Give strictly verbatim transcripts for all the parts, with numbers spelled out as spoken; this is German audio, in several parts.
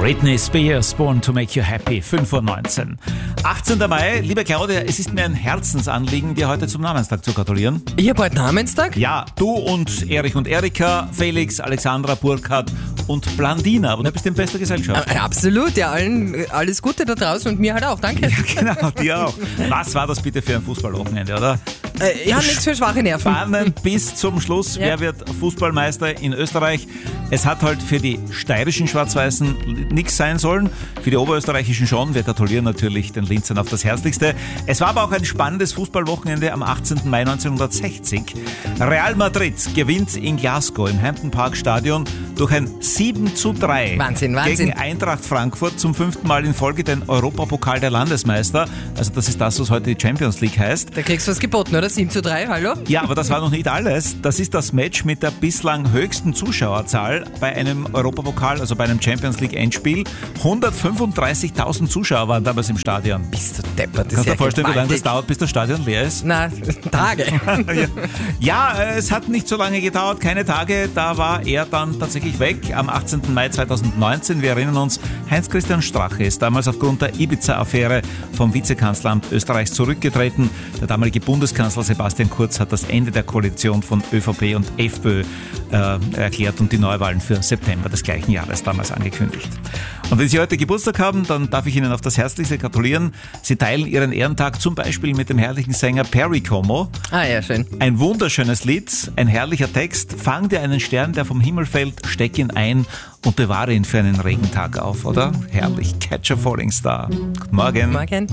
Britney Spears, Born to Make You Happy, fünf Uhr neunzehn. achtzehnter Mai, liebe Claudia, es ist mir ein Herzensanliegen, dir heute zum Namenstag zu gratulieren. Ich habe heute Namenstag? Ja, du und Erich und Erika, Felix, Alexandra, Burkhard und Blandina. Und du bist in bester Gesellschaft. Äh, absolut, ja, allen, alles Gute da draußen und mir halt auch, danke. Ja, genau, dir auch. Was war das bitte für ein Fußballwochenende, oder? Äh, ja, nichts für schwache Nerven. Spannend bis zum Schluss. Ja. Wer wird Fußballmeister in Österreich? Es hat halt für die steirischen Schwarz-Weißen nichts sein sollen. Für die oberösterreichischen schon. Wir gratulieren natürlich den Linzern auf das Herzlichste. Es war aber auch ein spannendes Fußballwochenende am achtzehnten Mai neunzehnhundertsechzig. Real Madrid gewinnt in Glasgow im Hampton Park Stadion durch ein sieben zu drei Wahnsinn, Wahnsinn. gegen Eintracht Frankfurt zum fünften Mal in Folge den Europapokal der Landesmeister. Also das ist das, was heute die Champions League heißt. Da kriegst du was geboten, oder? sieben zu drei, hallo? Ja, aber das war noch nicht alles. Das ist das Match mit der bislang höchsten Zuschauerzahl bei einem Europapokal, also bei einem Champions League Endspiel. hundertfünfunddreißigtausend Zuschauer waren damals im Stadion. Bist du deppert, das Kannst du ist ja dir vorstellen, wie lange das gewaltig. dauert, bis das Stadion leer ist? Na, Tage. ja. ja, es hat nicht so lange gedauert, keine Tage, da war er dann tatsächlich weg. Am achtzehnten Mai zweitausendneunzehn, wir erinnern uns, Heinz-Christian Strache ist damals aufgrund der Ibiza-Affäre vom Vizekanzleramt Österreichs zurückgetreten. Der damalige Bundeskanzler Sebastian Kurz hat das Ende der Koalition von ÖVP und FPÖ äh, erklärt und die Neuwahlen für September des gleichen Jahres damals angekündigt. Und wenn Sie heute Geburtstag haben, dann darf ich Ihnen auf das Herzlichste gratulieren. Sie teilen Ihren Ehrentag zum Beispiel mit dem herrlichen Sänger Perry Como. Ah ja, schön. Ein wunderschönes Lied, ein herrlicher Text. Fang dir einen Stern, der vom Himmel fällt, steck ihn ein und bewahre ihn für einen Regentag auf, oder? Herrlich. Catch a Falling Star. Guten Morgen. Morgen.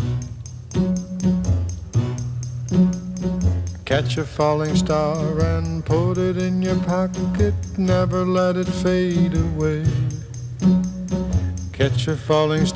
Catch a falling star and put it in your pocket, never let it fade away. Catch a falling star.